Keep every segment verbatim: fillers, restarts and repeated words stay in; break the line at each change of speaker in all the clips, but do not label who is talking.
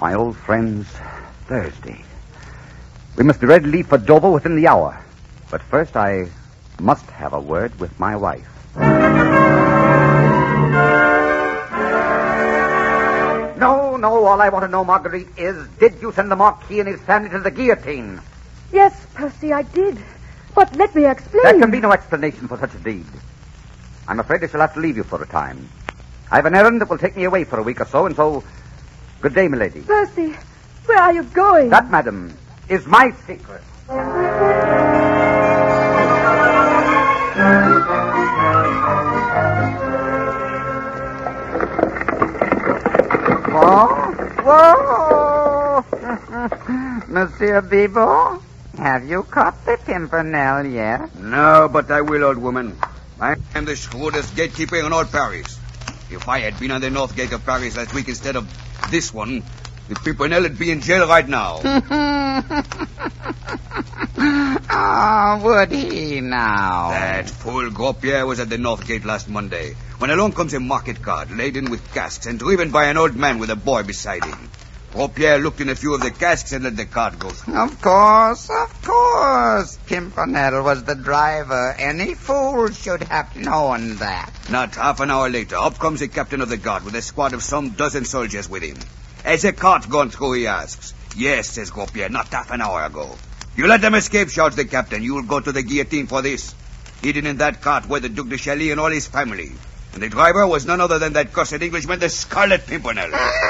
My old friends, Thursday. We must be ready to leave for Dover within the hour. But first I must have a word with my wife. No, no, all I want to know, Marguerite, is did you send the Marquis and his family to the guillotine?
Yes, Percy, I did. But let me explain.
There can be no explanation for such a deed. I'm afraid I shall have to leave you for a time. I have an errand that will take me away for a week or so, and so... Good day, milady.
Percy, where are you going?
That, madam, is my secret.
Whoa, whoa! Monsieur Bibo, have you caught the Pimpernel yet?
No, but I will, old woman. I am the shrewdest gatekeeper in all Paris. If I had been on the north gate of Paris last week instead of this one, the Pimpernel would be in jail right now.
Oh, would he now?
That fool Gros-Pierre was at the north gate last Monday, when along comes a market cart laden with casks and driven by an old man with a boy beside him. Gros-Pierre looked in a few of the casks and let the cart go through.
Of course, of course. Pimpernel was the driver. Any fool should have known that.
Not half an hour later, up comes the captain of the guard with a squad of some dozen soldiers with him. Has the cart gone through, he asks. Yes, says Gros-Pierre, not half an hour ago. You let them escape, shouts the captain. You'll go to the guillotine for this. Hidden in that cart were the Duc de Chaly and all his family. And the driver was none other than that cursed Englishman, the Scarlet Pimpernel.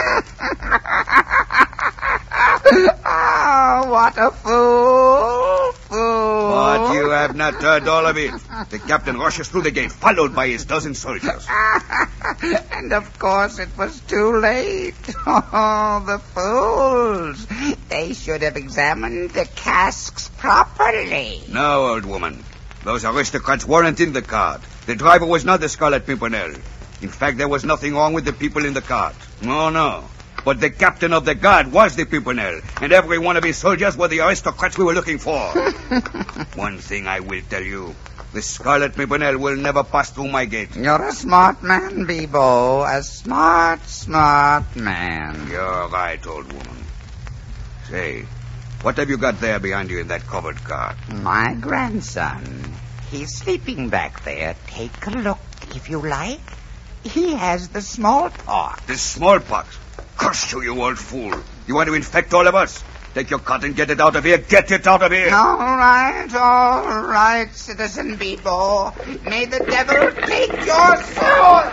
Oh, what a fool, fool.
But you have not heard all of it. The captain rushes through the gate, followed by his dozen soldiers.
And of course it was too late. Oh, the fools. They should have examined the casks properly.
No, old woman. Those aristocrats weren't in the cart. The driver was not the Scarlet Pimpernel. In fact, there was nothing wrong with the people in the cart. No, no. But the captain of the guard was the Pimpernel, and every one of his soldiers were the aristocrats we were looking for. One thing I will tell you. The Scarlet Pimpernel will never pass through my gate.
You're a smart man, Bibo. A smart, smart man.
You're right, old woman. Say, what have you got there behind you in that covered cart?
My grandson. He's sleeping back there. Take a look, if you like. He has the smallpox.
The smallpox? Curse you, you old fool. You want to infect all of us? Take your cart and get it out of here. Get it out of here.
All right, all right, Citizen Bibo. May the devil take your soul.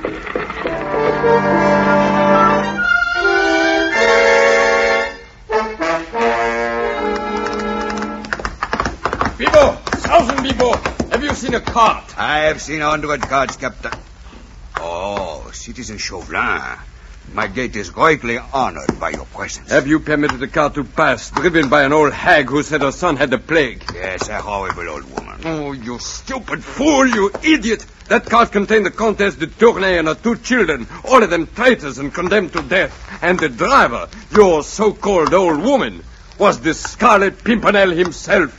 Bibo! Thousand Bibo! Have you seen a cart?
I have seen a hundred carts, Captain. Oh, Citizen Chauvelin. My gate is greatly honored by your presence.
Have you permitted the cart to pass, driven by an old hag who said her son had the plague?
Yes, a horrible old woman.
Oh, you stupid fool, you idiot! That cart contained the Comtesse de Tournay and her two children, all of them traitors and condemned to death. And the driver, your so-called old woman, was the Scarlet Pimpernel himself.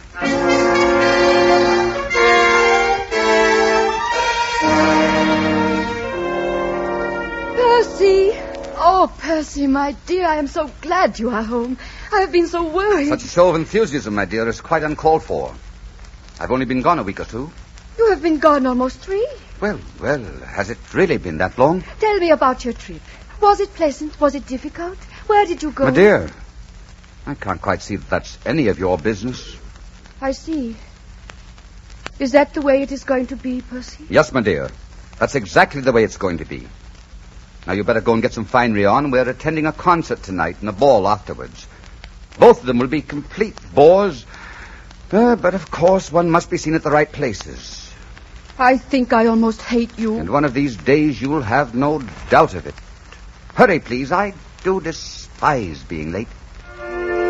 Percy! Oh, Percy, my dear, I am so glad you are home. I have been so worried.
Such a show of enthusiasm, my dear, is quite uncalled for. I've only been gone a week or two.
You have been gone almost three.
Well, well, has it really been that long?
Tell me about your trip. Was it pleasant? Was it difficult? Where did you go?
My dear, I can't quite see that that's any of your business.
I see. Is that the way it is going to be, Percy?
Yes, my dear. That's exactly the way it's going to be. Now, you better go and get some finery on. We're attending a concert tonight and a ball afterwards. Both of them will be complete bores. Uh, but, of course, one must be seen at the right places.
I think I almost hate you.
And one of these days you'll have no doubt of it. Hurry, please. I do despise being late.